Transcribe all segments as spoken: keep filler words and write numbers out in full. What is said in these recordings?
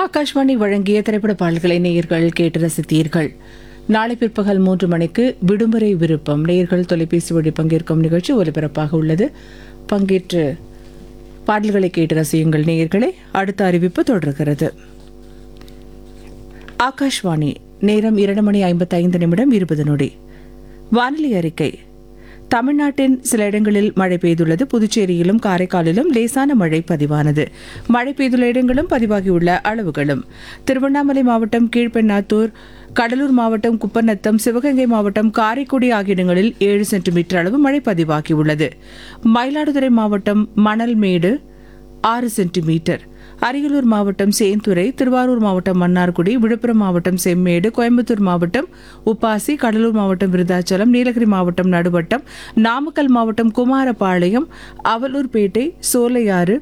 ஆகாஷ்வாணி வழங்கிய திரைப்பட பாடல்களை நேயர்கள் கேட்டு ரசித்தீர்கள். நாளை பிற்பகல் மூன்று மணிக்கு விடுமுறை விருப்பம் நேயர்கள் தொலைபேசி வழி பங்கேற்கும் நிகழ்ச்சி ஒலிபரப்பாக உள்ளது. பங்கேற்று பாடல்களை கேட்டு ரசியுங்கள் நேயர்களே. அடுத்த அறிவிப்பு தொடர்கிறது. ஆகாஷ்வாணி நேரம் இரண்டு மணி ஐம்பத்தி ஐந்து நிமிடம் இருபது நொடி. வானிலை அறிக்கை. தமிழ்நாட்டின் சில இடங்களில் மழை பெய்துள்ளது. புதுச்சேரியிலும் காரைக்காலிலும் லேசான மழை பதிவானது. மழை பெய்துள்ள இடங்களும் பதிவாகியுள்ள அளவுகளும்: திருவண்ணாமலை மாவட்டம் கீழ்பெண்ணாத்தூர், கடலூர் மாவட்டம் குப்பநத்தம், சிவகங்கை மாவட்டம் காரைக்குடி ஆகிய இடங்களில் ஏழு சென்டிமீட்டர் அளவு மழை பதிவாகியுள்ளது. மயிலாடுதுறை மாவட்டம் மணல்மேடு ஆறு சென்டிமீட்டர், அரியலூர் மாவட்டம் சேந்துறை, திருவாரூர் மாவட்டம் மன்னார்குடி, விழுப்புரம் மாவட்டம் செம்மேடு, கோயம்புத்தூர் மாவட்டம் உப்பாசி, கடலூர் மாவட்டம் விருதாச்சலம், நீலகிரி மாவட்டம் நடுவட்டம், நாமக்கல் மாவட்டம் குமாரபாளையம், அவலூர்பேட்டை, சோலையாறு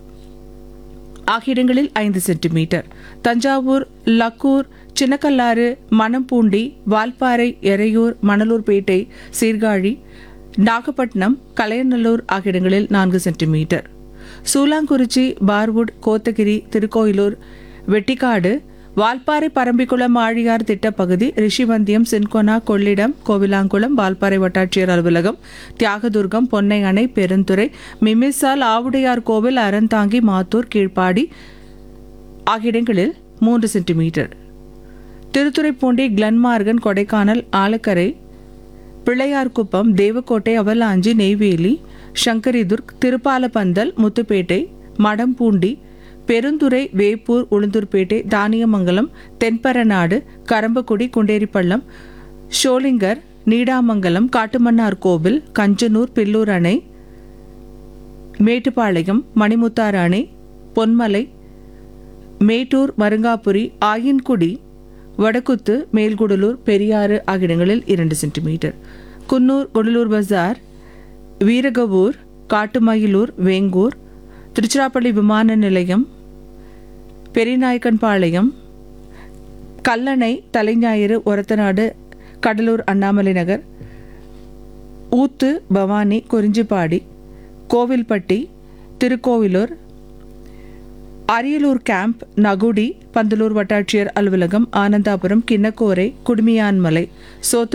ஆகிய இடங்களில் ஐந்து சென்டிமீட்டர், தஞ்சாவூர், லக்கூர், சின்னக்கல்லாறு, மணம்பூண்டி, வால்பாறை, எறையூர், மணலூர்பேட்டை, சீர்காழி, நாகப்பட்டினம், கலையநல்லூர் ஆகிய இடங்களில் நான்கு சென்டிமீட்டர், சூலாங்குறிச்சி, பார்வுட், கோத்தகிரி, திருக்கோயிலூர், வெட்டிக்காடு, வால்பாறை, பரம்பிக்குளம், ஆழியார் திட்டப்பகுதி, ரிஷிவந்தியம், சின்கொனா, கொள்ளிடம், கோவிலாங்குளம், வால்பாறை வட்டாட்சியர் அலுவலகம், தியாகதுர்கம், பொன்னை அணை, பெருந்துறை, மிமிசால், ஆவுடையார் கோவில், அறந்தாங்கி, மாத்தூர், கீழ்ப்பாடி ஆகிய இடங்களில் மூன்று சென்டிமீட்டர், திருத்துறைப்பூண்டி, கிளன்மார்கன், கொடைக்கானல், ஆலக்கரை, பிள்ளையார்குப்பம், தேவக்கோட்டை, அவலாஞ்சி, நெய்வேலி, சங்கரிதுர்க், திருப்பாலப்பந்தல், முத்துப்பேட்டை, மடம்பூண்டி, பெருந்துறை, வேப்பூர், உளுந்தூர்பேட்டை, தானியமங்கலம், தென்பரநாடு, கரம்பக்குடி, குண்டேரிப்பள்ளம், ஷோலிங்கர், நீடாமங்கலம், காட்டுமன்னார் கோவில், கஞ்சனூர், பில்லூர் அணை, மேட்டுப்பாளையம், மணிமுத்தாறு அணை, பொன்மலை, மேட்டூர், மருங்காபுரி, ஆயின்குடி, வடக்குத்து, மேல்குடலூர், பெரியாறு ஆகிய இடங்களில் இரண்டு சென்டிமீட்டர், குன்னூர், குடலூர் பஜார், வீரகவூர், காட்டுமயிலூர், வேங்கூர், திருச்சிராப்பள்ளி விமான நிலையம், பெரியநாயக்கன்பாளையம், கல்லணை, தலைஞாயிறு, ஒரத்தநாடு, கடலூர் அண்ணாமலை நகர், ஊத்து, பவானி, குறிஞ்சிப்பாடி, கோவில்பட்டி, திருக்கோவிலூர், அரியலூர் கேம்ப், நகுடி, பந்தலூர் வட்டாட்சியர் அலுவலகம், ஆனந்தாபுரம், கிண்ணக்கோரை, குடுமியான்மலை, சோத்து